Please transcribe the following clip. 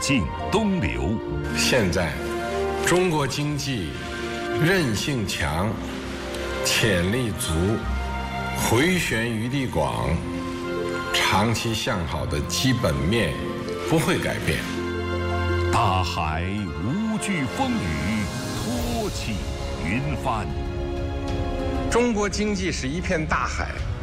进东流。 现在，中国经济韧性强，潜力足，回旋余地广，长期向好的基本面不会改变。 大海无惧风雨，托起云帆。 中国经济是一片大海。